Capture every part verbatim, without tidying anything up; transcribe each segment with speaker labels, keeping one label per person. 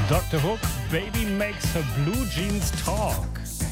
Speaker 1: Doktor Hook, Baby Makes Her Blue Jeans Talk.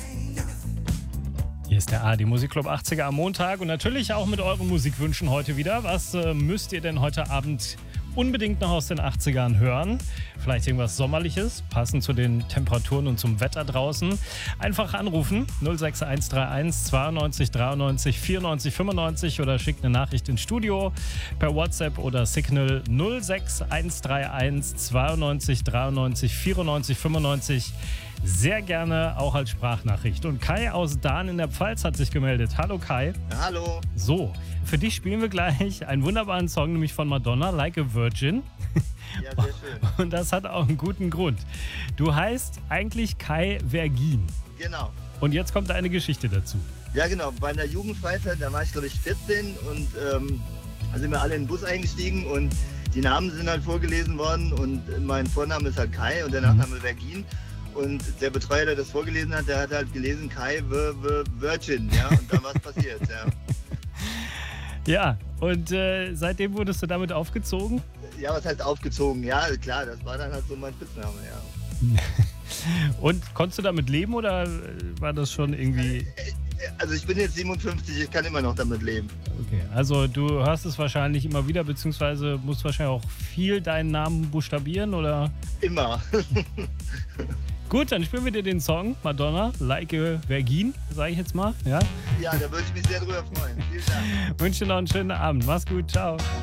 Speaker 1: Hier ist der A D Musikclub achtziger am Montag und natürlich auch mit euren Musikwünschen heute wieder. Was äh, müsst ihr denn heute Abend unbedingt noch aus den achtzigern hören? Vielleicht irgendwas Sommerliches, passend zu den Temperaturen und zum Wetter draußen. Einfach anrufen, null sechs eins drei eins zweiundneunzig dreiundneunzig vierundneunzig fünfundneunzig oder schickt eine Nachricht ins Studio per WhatsApp oder Signal null sechs eins drei eins zweiundneunzig dreiundneunzig vierundneunzig fünfundneunzig. Sehr gerne auch als Sprachnachricht. Und Kai aus Dahn in der Pfalz hat sich gemeldet. Hallo Kai.
Speaker 2: Hallo.
Speaker 1: So, für dich spielen wir gleich einen wunderbaren Song, nämlich von Madonna, Like a Virgin.
Speaker 2: Ja, sehr schön.
Speaker 1: Und das hat auch einen guten Grund. Du heißt eigentlich Kai Vergin.
Speaker 2: Genau.
Speaker 1: Und jetzt kommt eine Geschichte dazu.
Speaker 2: Ja, genau. Bei einer Jugendfreizeit, da war ich, glaube ich, vierzehn und ähm, da sind wir alle in den Bus eingestiegen und die Namen sind halt vorgelesen worden und mein Vorname ist halt Kai und der Nachname Vergin. Und der Betreuer, der das vorgelesen hat, der hat halt gelesen Kai the, the Virgin, ja, und dann was passiert, ja.
Speaker 1: Ja, und äh, seitdem wurdest du damit aufgezogen?
Speaker 2: Ja, was heißt aufgezogen? Ja, klar, das war dann halt so mein Spitzname, ja.
Speaker 1: Und konntest du damit leben oder war das schon irgendwie...
Speaker 2: Also ich bin jetzt siebenundfünfzig, ich kann immer noch damit leben.
Speaker 1: Okay, also du hörst es wahrscheinlich immer wieder, beziehungsweise musst wahrscheinlich auch viel deinen Namen buchstabieren, oder?
Speaker 2: Immer.
Speaker 1: Gut, dann spielen wir dir den Song Madonna, Like a Virgin, sage ich jetzt mal. Ja,
Speaker 2: ja, da würde ich mich sehr drüber freuen. Vielen Dank.
Speaker 1: Wünsche dir noch einen schönen Abend. Mach's gut, ciao.